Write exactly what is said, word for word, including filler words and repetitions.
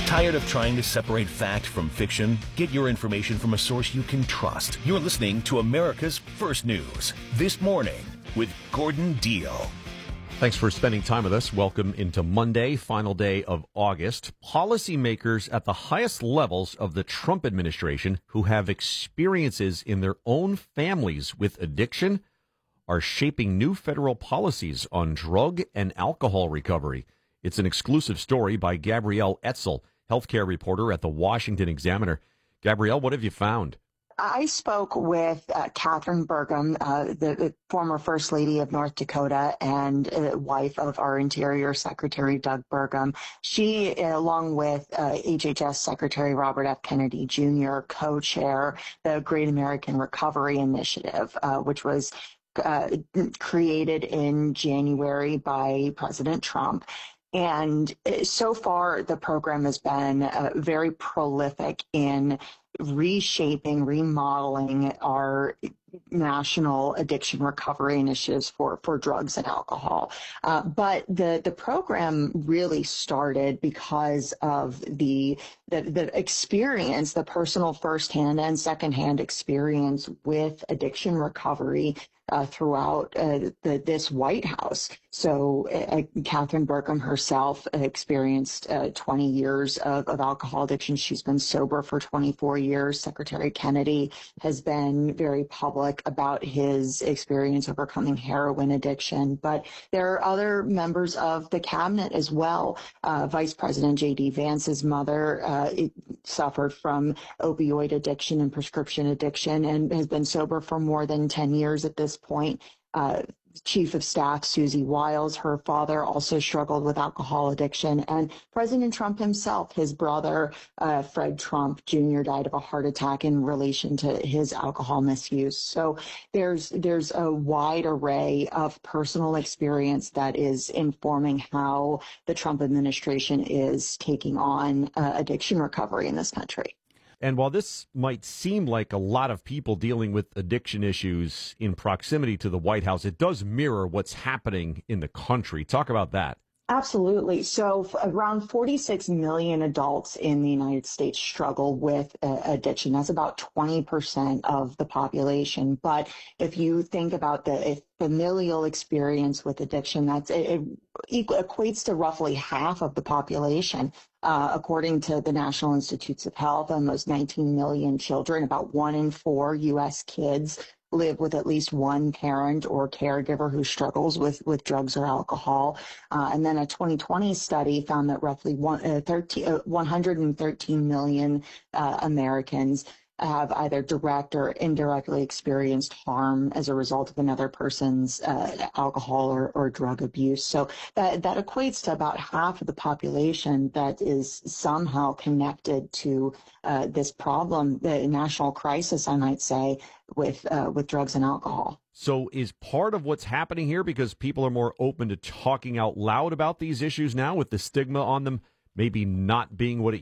Tired of trying to separate fact from fiction? Get your information from a source you can trust. You're listening to America's First News This Morning with Gordon Deal. Thanks for spending time with us. Welcome into Monday, final day of August. Policymakers at the highest levels of the Trump administration who have experiences in their own families with addiction are shaping new federal policies on drug and alcohol recovery. It's an exclusive story by Gabrielle Etzel, healthcare reporter at the Washington Examiner. Gabrielle, what have you found? I spoke with uh, Catherine Burgum, uh, the, the former First Lady of North Dakota and uh, wife of our Interior Secretary, Doug Burgum. She, along with uh, H H S Secretary Robert F. Kennedy Junior, co-chair the Great American Recovery Initiative, uh, which was uh, created in January by President Trump. And so far, the program has been uh, very prolific in reshaping, remodeling our national addiction recovery initiatives for, for drugs and alcohol. Uh, but the, the program really started because of the, the, the experience, the personal firsthand and secondhand experience with addiction recovery Uh, throughout uh, the, this White House. So uh, Catherine Burgum herself experienced uh, twenty years of, of alcohol addiction. She's been sober for twenty-four years. Secretary Kennedy has been very public about his experience overcoming heroin addiction. But there are other members of the cabinet as well. Uh, Vice President J D. Vance's mother uh, suffered from opioid addiction and prescription addiction and has been sober for more than ten years at this point. Uh, Chief of Staff Susie Wiles, her father, also struggled with alcohol addiction. And President Trump himself, his brother, uh, Fred Trump Junior, died of a heart attack in relation to his alcohol misuse. So there's there's a wide array of personal experience that is informing how the Trump administration is taking on uh, addiction recovery in this country. And while this might seem like a lot of people dealing with addiction issues in proximity to the White House, it does mirror what's happening in the country. Talk about that. Absolutely. So around forty-six million adults in the United States struggle with uh, addiction. That's about twenty percent of the population. But if you think about the familial experience with addiction, that's it, it equates to roughly half of the population. Uh, according to the National Institutes of Health, almost nineteen million children, about one in four U S kids live with at least one parent or caregiver who struggles with, with drugs or alcohol. Uh, and then a twenty twenty study found that roughly one, uh, thirteen, uh, one hundred thirteen million uh, Americans have either direct or indirectly experienced harm as a result of another person's uh, alcohol or, or drug abuse. So that, that equates to about half of the population that is somehow connected to uh, this problem, the national crisis, I might say, with uh, with drugs and alcohol. So is part of what's happening here because people are more open to talking out loud about these issues now with the stigma on them maybe not being what it